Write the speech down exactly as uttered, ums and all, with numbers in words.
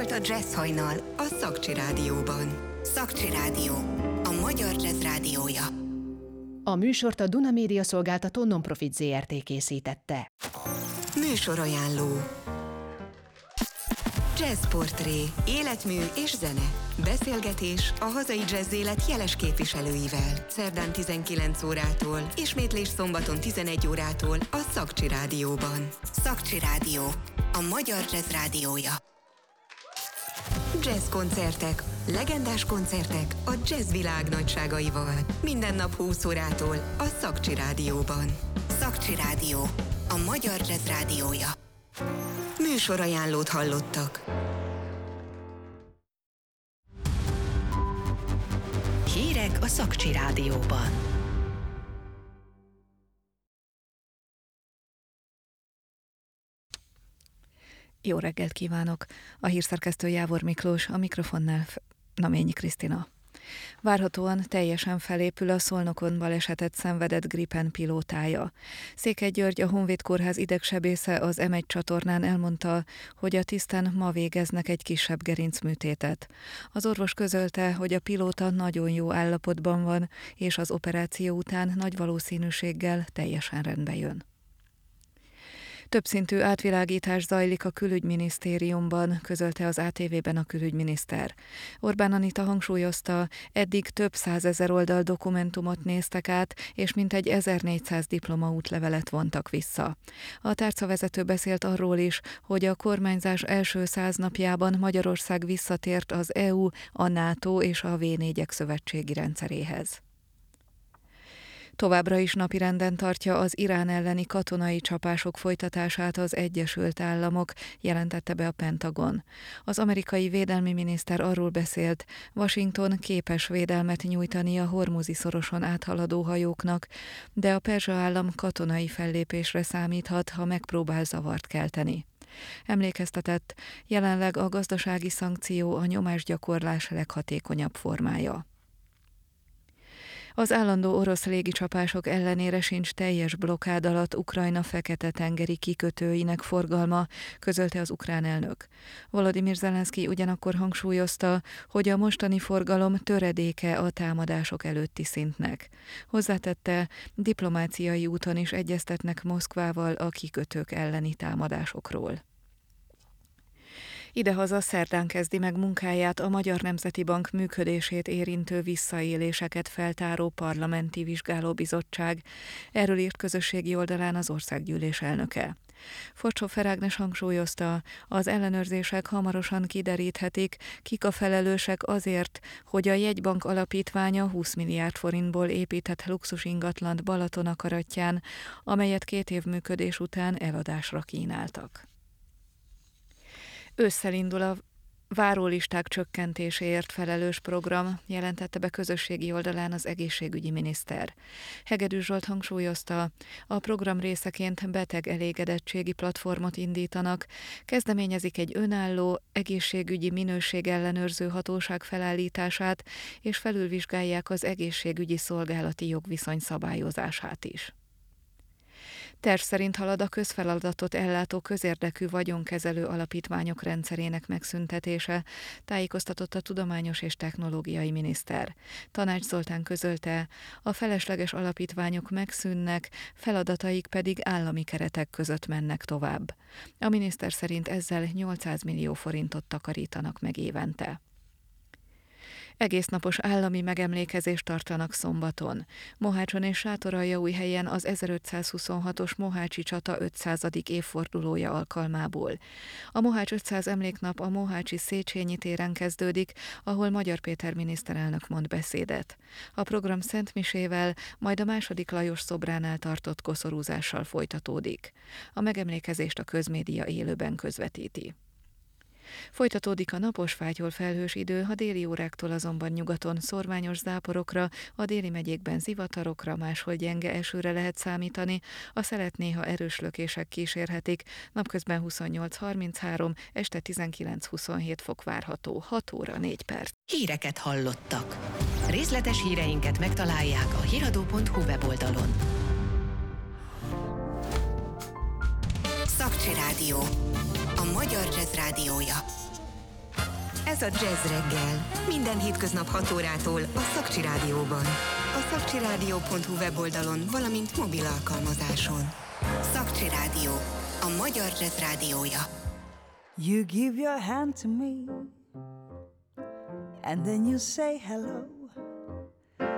volt a Jazz Hajnal a Szakcsi Rádióban. Szakcsi Rádió, a magyar jazz rádiója. A műsort a Duna Média Szolgáltató Nonprofit zé er té készítette. Műsorajánló. Jazzportré, életmű és zene. Beszélgetés a hazai jazz élet jeles képviselőivel. Szerdán tizenkilenc órától, ismétlés szombaton tizenegy órától a Szakcsi Rádióban. Szakcsi Rádió, a magyar jazz rádiója. Jazz koncertek, legendás koncertek a jazz világ nagyságaival. Minden nap húsz órától a Szakcsi Rádióban. Szakcsi Rádió, a magyar jazz rádiója. Műsorajánlót hallottak. Hírek a Szakcsi Rádióban. Jó reggelt kívánok! A hírszerkesztő Jávor Miklós, a mikrofonnál Naményi Krisztina. Várhatóan teljesen felépül a Szolnokon balesetet szenvedett Gripen pilótája. Székely György, a Honvéd Kórház idegsebésze az em egy csatornán elmondta, hogy a tiszten ma végeznek egy kisebb gerincműtétet. Az orvos közölte, hogy a pilóta nagyon jó állapotban van, és az operáció után nagy valószínűséggel teljesen rendbe jön. Többszintű átvilágítás zajlik a külügyminisztériumban, közölte az á té vében a külügyminiszter. Orbán Anita hangsúlyozta, eddig több százezer oldal dokumentumot néztek át, és mintegy ezernégyszáz diplomaútlevelet vontak vissza. A tárcavezető beszélt arról is, hogy a kormányzás első száz napjában Magyarország visszatért az é u, a NATO és a vé négyek szövetségi rendszeréhez. Továbbra is napirenden tartja az Irán elleni katonai csapások folytatását az Egyesült Államok, jelentette be a Pentagon. Az amerikai védelmi miniszter arról beszélt, Washington képes védelmet nyújtani a Hormuzi szoroson áthaladó hajóknak, de a perzsa állam katonai fellépésre számíthat, ha megpróbál zavart kelteni. Emlékeztetett, jelenleg a gazdasági szankció a nyomásgyakorlás leghatékonyabb formája. Az állandó orosz légicsapások ellenére sincs teljes blokkád alatt Ukrajna Fekete-tengeri kikötőinek forgalma, közölte az ukrán elnök. Volodymyr Zelenszky ugyanakkor hangsúlyozta, hogy a mostani forgalom töredéke a támadások előtti szintnek. Hozzátette, diplomáciai úton is egyeztetnek Moszkvával a kikötők elleni támadásokról. Idehaza szerdán kezdi meg munkáját a Magyar Nemzeti Bank működését érintő visszaéléseket feltáró parlamenti vizsgálóbizottság. Erről írt közösségi oldalán az országgyűlés elnöke. Forcsó Ágnes hangsúlyozta, az ellenőrzések hamarosan kideríthetik, kik a felelősek azért, hogy a jegybank alapítványa húsz milliárd forintból épített luxus ingatlant Balatonakarattyán, amelyet két év működés után eladásra kínáltak. Ősszel indul a várólisták csökkentéséért felelős program, jelentette be közösségi oldalán az egészségügyi miniszter. Hegedűs Zsolt hangsúlyozta, a program részeként beteg elégedettségi platformot indítanak, kezdeményezik egy önálló egészségügyi minőségellenőrző hatóság felállítását, és felülvizsgálják az egészségügyi szolgálati jogviszony szabályozását is. Terv szerint halad a közfeladatot ellátó közérdekű vagyonkezelő alapítványok rendszerének megszüntetése, tájékoztatott a tudományos és technológiai miniszter. Tanács Zoltán közölte, a felesleges alapítványok megszűnnek, feladataik pedig állami keretek között mennek tovább. A miniszter szerint ezzel nyolcszáz millió forintot takarítanak meg évente. Egésznapos állami megemlékezést tartanak szombaton. Mohácson és Sátoraljaújhelyen az ezerötszázhuszonhatos mohácsi csata ötszázadik évfordulója alkalmából. A Mohács ötszáz emléknap a mohácsi Széchenyi téren kezdődik, ahol Magyar Péter miniszterelnök mond beszédet. A program szentmisével, majd a második Lajos szobránál tartott koszorúzással folytatódik. A megemlékezést a közmédia élőben közvetíti. Folytatódik a napos, fátyol felhős idő, a déli óráktól azonban nyugaton szorványos záporokra, a déli megyékben zivatarokra, máshol gyenge esőre lehet számítani, a szelet néha erős lökések kísérhetik, napközben huszonnyolc harminchárom, este tizenkilenc huszonhét fok várható, hat óra négy perc. Híreket hallottak. Részletes híreinket megtalálják a hiradó pont hu weboldalon. Szakcsi Rádió, a magyar jazz rádiója. Ez a Jazz Reggel. Minden hétköznap hat órától a Szakcsi Rádióban. A szakcsirádió pont hu weboldalon, valamint mobil alkalmazáson. Szakcsi Rádió. A magyar jazz rádiója. You give your hand to me and then you say hello.